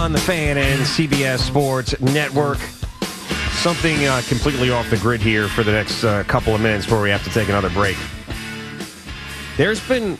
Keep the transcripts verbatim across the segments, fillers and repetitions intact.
on the Fan and C B S Sports Network. Something uh, completely off the grid here for the next uh, couple of minutes before we have to take another break. There's been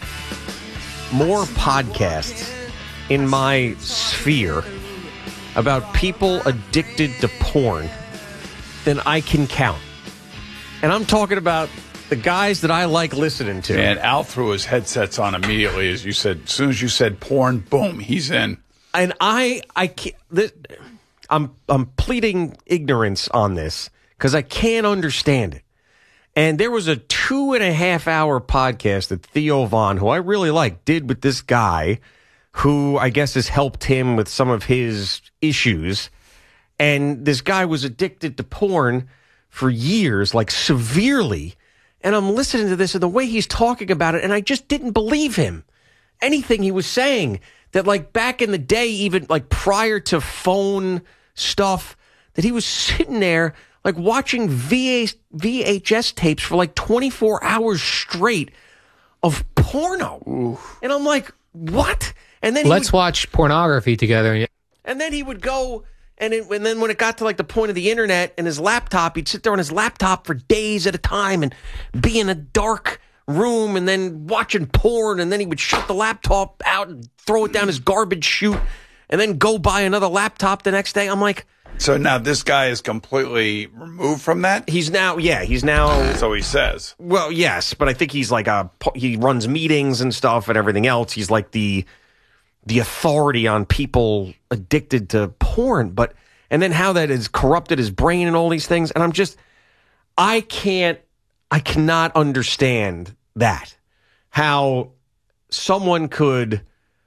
more podcasts in my sphere about people addicted to porn than I can count. And I'm talking about the guys that I like listening to. And Al threw his headsets on immediately as you said. As soon as you said porn, boom, he's in. And I, I can't, this, I'm, I'm pleading ignorance on this because I can't understand it. And there was a two and a half hour podcast that Theo Von, who I really like, did with this guy who I guess has helped him with some of his issues. And this guy was addicted to porn for years, like severely. And I'm listening to this and the way he's talking about it, and I just didn't believe him. Anything he was saying, that like back in the day, even like prior to phone stuff, that he was sitting there like watching V H S tapes for like twenty-four hours straight of porno. Oof. And I'm like, what? And then let's would, watch pornography together. And then he would go, and, it, and then when it got to like the point of the internet and his laptop, he'd sit there on his laptop for days at a time and be in a dark room and then watching porn, and then he would shut the laptop out and throw it down his garbage chute and then go buy another laptop the next day. I'm like... So now this guy is completely removed from that? He's now, yeah, he's now... So he says. Well, yes, but I think he's like a... He runs meetings and stuff and everything else. He's like the the authority on people addicted to porn, but... And then how that has corrupted his brain and all these things. And I'm just... I can't... I cannot understand that. How someone could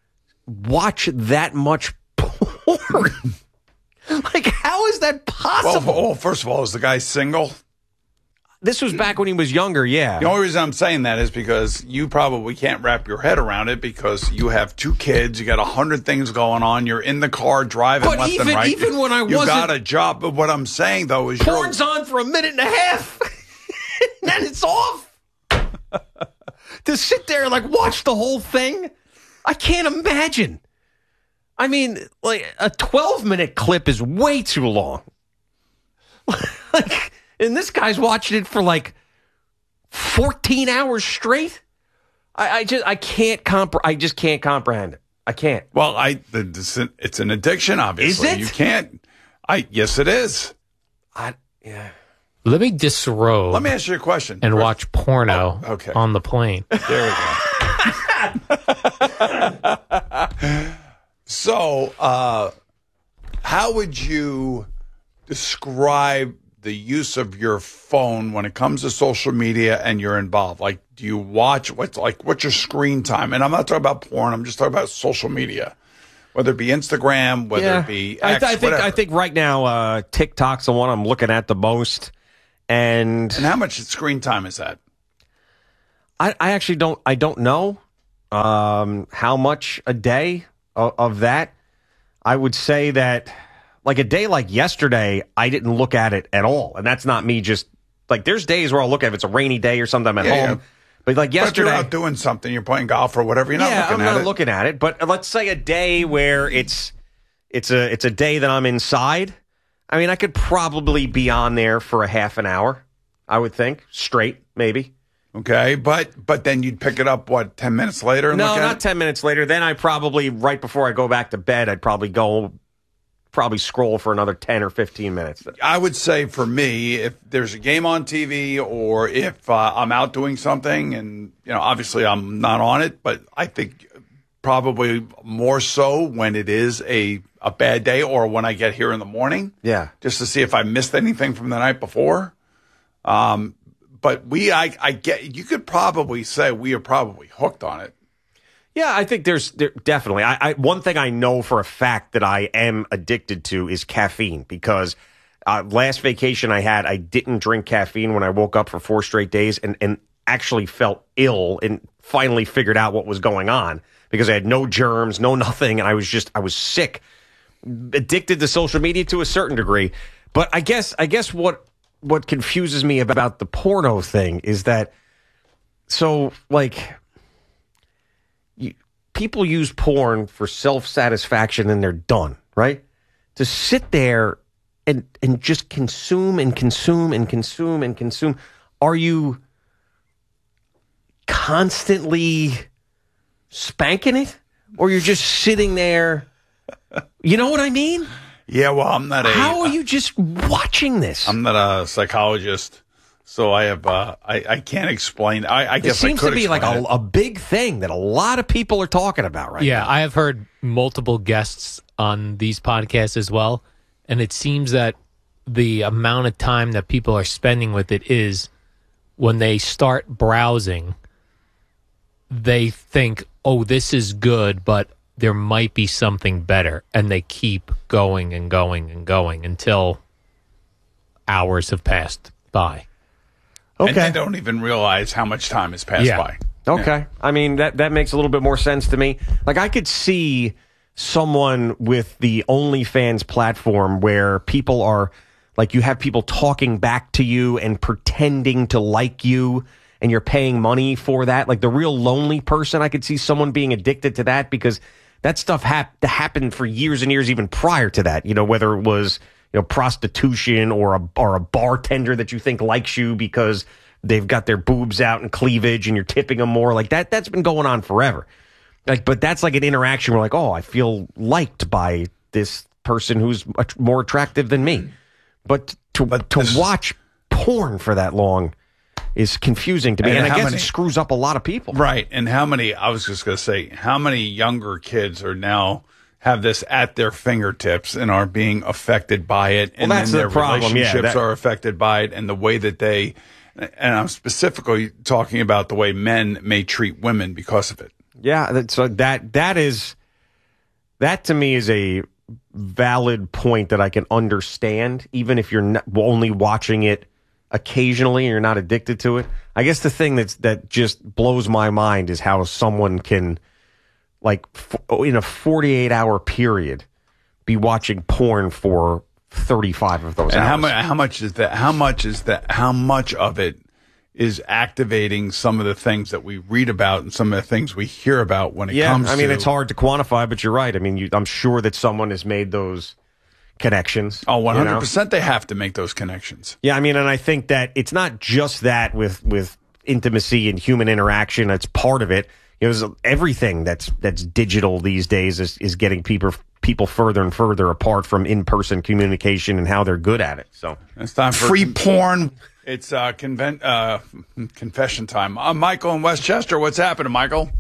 watch that much porn. Like, how is that possible? Well, well, first of all, is the guy single? This was back when he was younger, yeah. The only reason I'm saying that is because you probably can't wrap your head around it because you have two kids, you got a hundred things going on, you're in the car driving but left even, and right. even when I you wasn't... got a job, but what I'm saying, though, is porn's you're... on for a minute and a half. And then it's off. To sit there and, like, watch the whole thing? I can't imagine. I mean, like, a twelve-minute clip is way too long. Like, and this guy's watching it for, like, fourteen hours straight? I, I just, I can't compre- I just can't comprehend it. I can't. Well, I, the, it's an addiction, obviously. Is it? You can't. I, yes, it is. I, yeah. Let me disrobe. Let me ask you a question. And First. watch porno oh, okay. on the plane. There we go. So, uh, how would you describe the use of your phone when it comes to social media and you're involved? Like, do you watch what's like what's your screen time? And I'm not talking about porn. I'm just talking about social media, whether it be Instagram, whether yeah. it be X, I, th- I think whatever. I think right now uh, TikTok's the one I'm looking at the most. And and how much screen time is that? I, I actually don't. I don't know um, how much a day of, of that. I would say that, like a day like yesterday, I didn't look at it at all, and that's not me. Just like there's days where I'll look at it if it's a rainy day or something. I'm at Yeah, home, yeah. but like yesterday, but if you're out doing something, you're playing golf or whatever. You're not yeah, looking I'm at not it. looking at it. But let's say a day where it's it's a it's a day that I'm inside. I mean, I could probably be on there for a half an hour, I would think, straight, maybe. Okay, but but then you'd pick it up, what, ten minutes later? And no, look at not it? ten minutes later. Then I probably, right before I go back to bed, I'd probably go, probably scroll for another ten or fifteen minutes. I would say for me, if there's a game on T V or if uh, I'm out doing something, and, you know, obviously I'm not on it, but I think probably more so when it is a, a bad day or when I get here in the morning. Yeah. Just to see if I missed anything from the night before. Um, but we, I, I get, you could probably say we are probably hooked on it. Yeah, I think there's there, definitely. I, I one thing I know for a fact that I am addicted to is caffeine because uh, last vacation I had, I didn't drink caffeine when I woke up for four straight days and, and actually felt ill and finally figured out what was going on because I had no germs, no nothing, and I was just I was sick, addicted to social media to a certain degree. But I guess I guess what what confuses me about the porno thing is that so like. You, people use porn for self-satisfaction and they're done, right? To sit there and and just consume and consume and consume and consume. Are you constantly spanking it? Or you're just sitting there? You know what I mean? Yeah, well, I'm not a... How are you just watching this? I'm not a psychologist, so I have... Uh, I, I can't explain. I, I It guess I seems could to be like a, explain it. a big thing that a lot of people are talking about right Yeah, now. I have heard multiple guests on these podcasts as well, and it seems that the amount of time that people are spending with it is when they start browsing, they think, oh, this is good, but there might be something better, and they keep going and going and going until hours have passed by. And Okay. they don't even realize how much time has passed Yeah. by. Okay. I mean, that, that makes a little bit more sense to me. Like, I could see someone with the OnlyFans platform where people are, like, you have people talking back to you and pretending to like you, and you're paying money for that. Like, the real lonely person, I could see someone being addicted to that because that stuff hap- happened for years and years even prior to that, you know, whether it was, you know, prostitution or a or a bartender that you think likes you because they've got their boobs out and cleavage and you're tipping them more. Like that, that's been going on forever. Like, but that's like an interaction where like, oh, I feel liked by this person who's much more attractive than me. But to But to this- watch porn for that long is confusing to me, And and, I how guess many- it screws up a lot of people. Right. And how many, I was just going to say, how many younger kids are now have this at their fingertips and are being affected by it? And that's then the their problem, yeah, relationships that- are affected by it and the way that they, and I'm specifically talking about the way men may treat women because of it. Yeah, that, so that that is that to me is a valid point that I can understand, even if you're not, only watching it occasionally and you're not addicted to it. I guess the thing that's that just blows my mind is how someone can, like, f- in a forty-eight hour period, be watching porn for thirty-five of those And hours. how much, how much is that? How much is that? How much of it is activating some of the things that we read about and some of the things we hear about when it yeah, comes I mean, to, it's hard to quantify, but you're right. I mean, you, I'm sure that someone has made those connections. Oh, you know? one hundred percent they have to make those connections. Yeah, I mean, and I think that it's not just that with with intimacy and human interaction. That's part of it. You know, there's everything that's that's digital these days is, is getting people people further and further apart from in person communication and how they're good at it. So It's time for Free porn. It's uh, conven- uh, confession time. I'm Michael in Westchester. What's happening, Michael?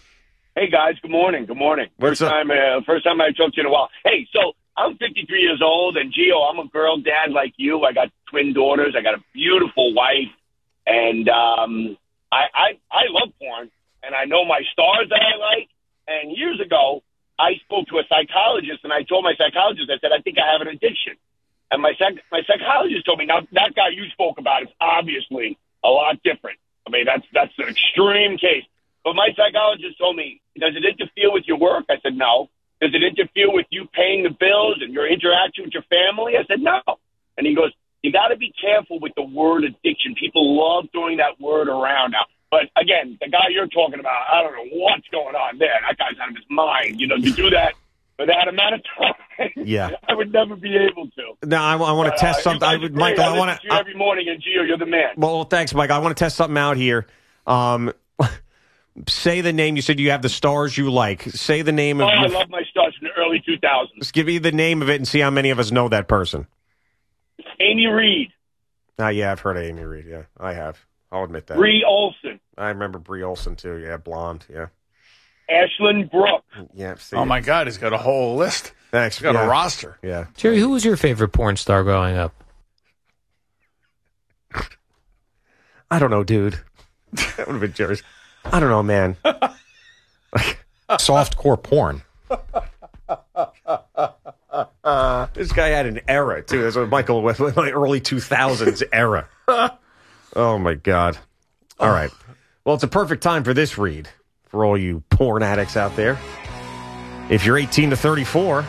Hey guys, good morning. Good morning. What's first up? time, uh, first time I talked to you in a while. Hey, so I'm fifty-three years old, and Gio, I'm a girl dad like you. I got twin daughters. I got a beautiful wife, and um, I, I I love porn, and I know my stars that I like. And years ago, I spoke to a psychologist, and I told my psychologist, I said, I think I have an addiction. And my psych- my psychologist told me, now that guy you spoke about is obviously a lot different. I mean, that's that's an extreme case. But my psychologist told me, does it interfere with your work? I said, no. Does it interfere with you paying the bills and your interaction with your family? I said, no. And he goes, you got to be careful with the word addiction. People love throwing that word around now. But again, the guy you're talking about, I don't know what's going on there. That guy's out of his mind. You know, to do that for that amount of time, Yeah. I would never be able to. now I, I want to test Uh, something. you I guys would, are great. Michael, I listen want to you every morning, and Gio, you're the man. Well, thanks, Mike. I want to test something out here. Um, say the name. You said you have the stars you like. Say the name Oh, of I your. love my stars in the early two thousands. Just give me the name of it and see how many of us know that person. Amy Reed, Ah, yeah, I've heard of Amy Reed. Yeah, I have. I'll admit that. Bree Olson, I remember Brie Olson too. Yeah, blonde. Yeah, Ashlyn Brooks. yeah. See, Oh, my God. He's got a whole list. Thanks. He's got yeah. a roster. Yeah. Jerry, who was your favorite porn star growing up? I don't know, dude. That would have been Jerry's. I don't know, man. Softcore porn. This guy had an era too. That's what Michael was, my early two thousands era. Oh my God! All right. Well, it's a perfect time for this read for all you porn addicts out there. If you're eighteen to thirty-four,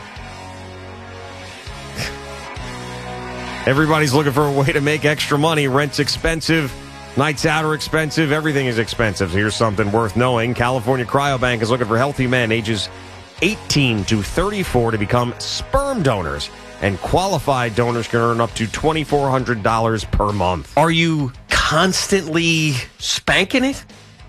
everybody's looking for a way to make extra money. Rent's expensive. Nights out are expensive. Everything is expensive. Here's something worth knowing. California Cryobank is looking for healthy men ages eighteen to thirty-four to become sperm donors. And qualified donors can earn up to twenty-four hundred dollars per month. Are you constantly spanking it?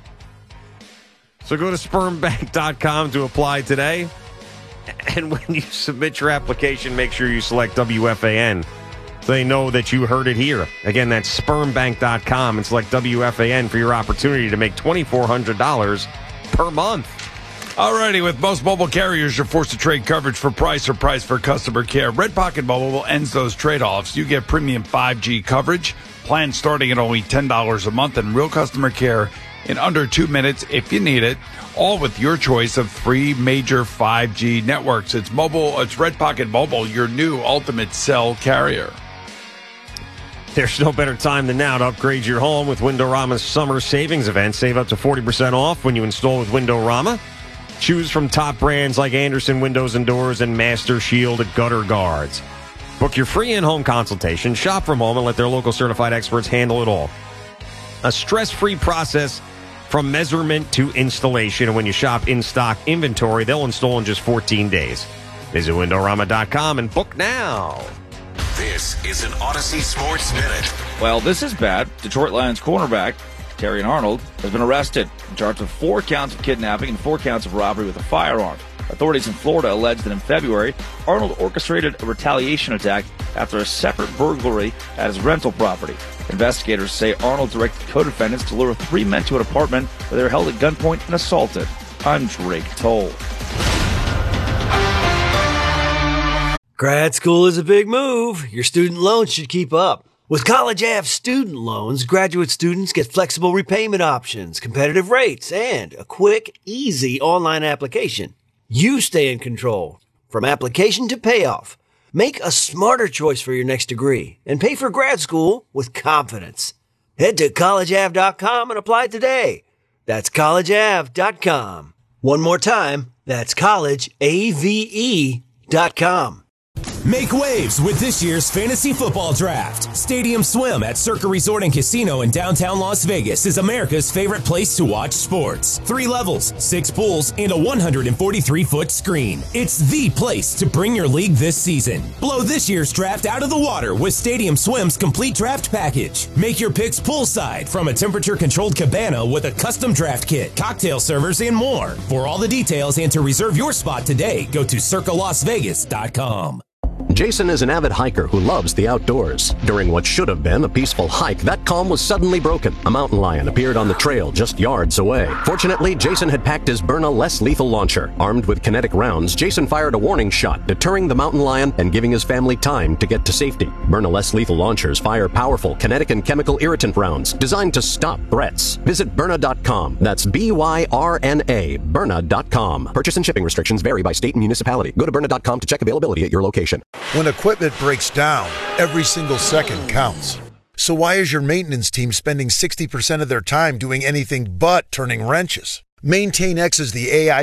So go to sperm bank dot com to apply today. And when you submit your application, make sure you select W F A N so they know that you heard it here. Again, that's sperm bank dot com and select W F A N for your opportunity to make twenty-four hundred dollars per month. Alrighty, with most mobile carriers, you're forced to trade coverage for price or price for customer care. Red Pocket Mobile ends those trade-offs. You get premium five G coverage, plans starting at only ten dollars a month, and real customer care in under two minutes if you need it, all with your choice of three major five G networks. It's mobile. It's Red Pocket Mobile, your new ultimate cell carrier. There's no better time than now to upgrade your home with Windorama's summer savings event. Save up to forty percent off when you install with Windorama. Choose from top brands like Anderson Windows and Doors and Master Shield Gutter Guards. Book your free in-home consultation, shop from home, and let their local certified experts handle it all. A stress-free process from measurement to installation. And when you shop in-stock inventory, they'll install in just fourteen days. Visit Windorama dot com and book now. This is an Odyssey Sports Minute. Well, this is bad. Detroit Lions cornerback Terrion Arnold has been arrested and charged with four counts of kidnapping and four counts of robbery with a firearm. Authorities in Florida allege that in February, Arnold orchestrated a retaliation attack after a separate burglary at his rental property. Investigators say Arnold directed co-defendants to lure three men to an apartment where they were held at gunpoint and assaulted. I'm Drake Toll. Grad school is a big move. Your student loans should keep up. With College Ave student loans, graduate students get flexible repayment options, competitive rates, and a quick, easy online application. You stay in control from application to payoff. Make a smarter choice for your next degree and pay for grad school with confidence. Head to college ave dot com and apply today. That's college ave dot com. One more time, that's college ave dot com. Make waves with this year's fantasy football draft. Stadium Swim at Circa Resort and Casino in downtown Las Vegas is America's favorite place to watch sports. Three levels, six pools, and a one hundred forty-three foot screen. It's the place to bring your league this season. Blow this year's draft out of the water with Stadium Swim's complete draft package. Make your picks poolside from a temperature-controlled cabana with a custom draft kit, cocktail servers, and more. For all the details and to reserve your spot today, go to circa las vegas dot com. Jason is an avid hiker who loves the outdoors. During what should have been a peaceful hike, that calm was suddenly broken. A mountain lion appeared on the trail just yards away. Fortunately, Jason had packed his Byrna less lethal launcher. Armed with kinetic rounds, Jason fired a warning shot, deterring the mountain lion and giving his family time to get to safety. Byrna less lethal launchers fire powerful kinetic and chemical irritant rounds designed to stop threats. Visit Byrna dot com. That's B Y R N A, Byrna dot com. Purchase and shipping restrictions vary by state and municipality. Go to Byrna dot com to check availability at your location. When equipment breaks down, every single second counts. So why is your maintenance team spending sixty percent of their time doing anything but turning wrenches? MaintainX is the A I